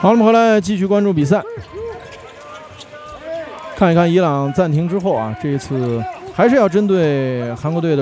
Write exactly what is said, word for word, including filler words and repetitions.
好，我们回来继续关注比赛，看一看伊朗暂停之后啊，这一次还是要针对韩国队的。